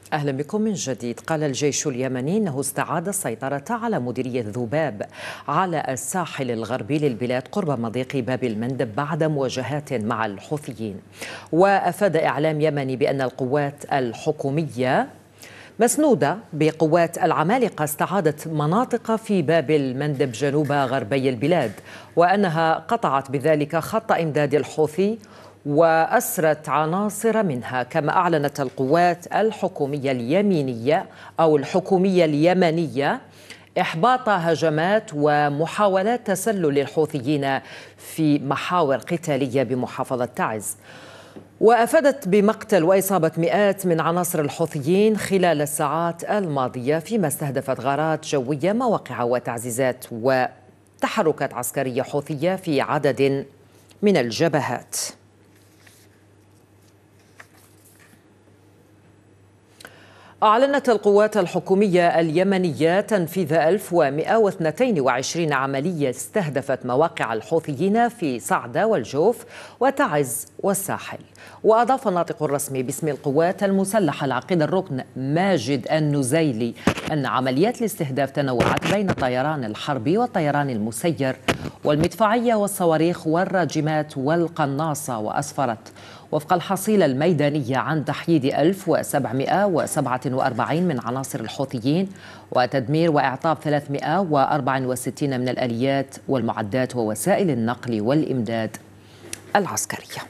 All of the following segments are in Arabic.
أهلا بكم من جديد. قال الجيش اليمني أنه استعاد السيطرة على مديرية ذباب على الساحل الغربي للبلاد قرب مضيق باب المندب بعد مواجهات مع الحوثيين. وأفاد إعلام يمني بأن القوات الحكومية مسنودة بقوات العمالقة استعادت مناطق في باب المندب جنوب غربي البلاد، وأنها قطعت بذلك خط إمداد الحوثي وأسرت عناصر منها. كما أعلنت القوات الحكومية اليمنية إحباط هجمات ومحاولات تسلل الحوثيين في محاور قتالية بمحافظة تعز. وأفادت بمقتل وإصابة مئات من عناصر الحوثيين خلال الساعات الماضية، فيما استهدفت غارات جوية مواقع وتعزيزات وتحركات عسكرية حوثية في عدد من الجبهات. أعلنت القوات الحكومية اليمنية تنفيذ 1122 عملية استهدفت مواقع الحوثيين في صعدة والجوف وتعز والساحل. وأضاف الناطق الرسمي باسم القوات المسلحة العقيد الركن ماجد النزيلي أن عمليات الاستهداف تنوعت بين الطيران الحربي والطيران المسير والمدفعية والصواريخ والراجمات والقناصة، وأسفرت وفق الحصيلة الميدانية عن تحييد 1747 من عناصر الحوثيين وتدمير وإعطاب 364 من الآليات والمعدات ووسائل النقل والإمداد العسكرية.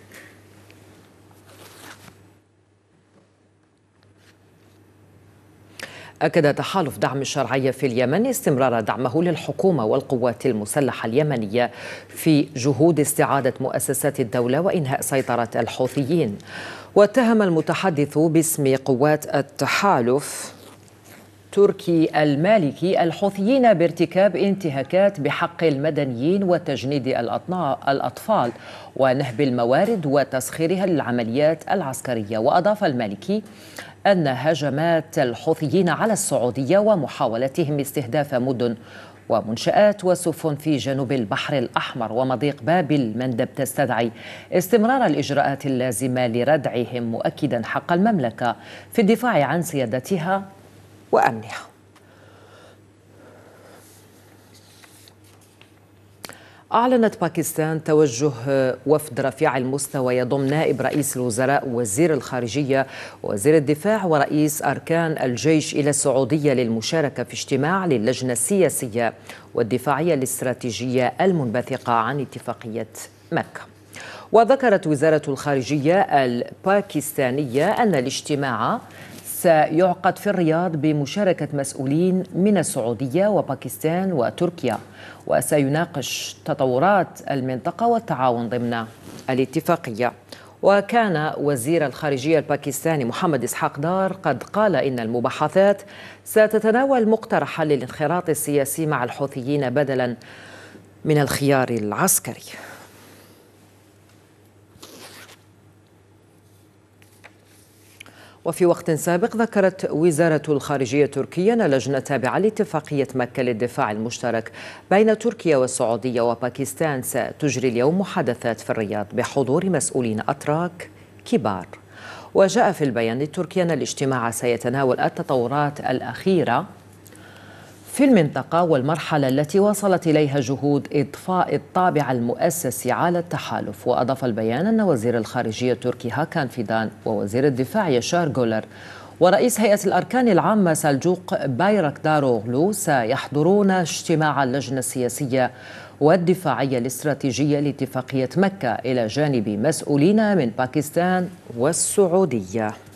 أكد تحالف دعم الشرعية في اليمن استمرار دعمه للحكومة والقوات المسلحة اليمنية في جهود استعادة مؤسسات الدولة وإنهاء سيطرة الحوثيين. واتهم المتحدث باسم قوات التحالف تركي المالكي الحوثيين بارتكاب انتهاكات بحق المدنيين وتجنيد الأطفال ونهب الموارد وتسخيرها للعمليات العسكرية. وأضاف المالكي أن هجمات الحوثيين على السعودية ومحاولتهم استهداف مدن ومنشآت وسفن في جنوب البحر الأحمر ومضيق باب المندب تستدعي استمرار الإجراءات اللازمة لردعهم، مؤكدا حق المملكة في الدفاع عن سيادتها وأمنها. أعلنت باكستان توجه وفد رفيع المستوى يضم نائب رئيس الوزراء ووزير الخارجية ووزير الدفاع ورئيس أركان الجيش إلى السعودية للمشاركة في اجتماع للجنة السياسية والدفاعية الاستراتيجية المنبثقة عن اتفاقية مكة. وذكرت وزارة الخارجية الباكستانية أن الاجتماع سيعقد في الرياض بمشاركة مسؤولين من السعودية وباكستان وتركيا، وسيناقش تطورات المنطقة والتعاون ضمن الاتفاقية. وكان وزير الخارجية الباكستاني محمد إسحاق دار قد قال إن المباحثات ستتناول مقترحا للانخراط السياسي مع الحوثيين بدلا من الخيار العسكري. وفي وقت سابق ذكرت وزارة الخارجية التركية أن لجنة تابعة لاتفاقية مكة للدفاع المشترك بين تركيا والسعودية وباكستان ستجري اليوم محادثات في الرياض بحضور مسؤولين أتراك كبار. وجاء في البيان لتركيا أن الاجتماع سيتناول التطورات الأخيرة في المنطقة والمرحلة التي وصلت إليها جهود إضفاء الطابع المؤسسي على التحالف. وأضاف البيان أن وزير الخارجية التركي هاكان فيدان ووزير الدفاع يشار جولر ورئيس هيئة الأركان العامة سلجوق بايركداروغلو سيحضرون اجتماع اللجنة السياسية والدفاعية الاستراتيجية لاتفاقية مكة إلى جانب مسؤولين من باكستان والسعودية.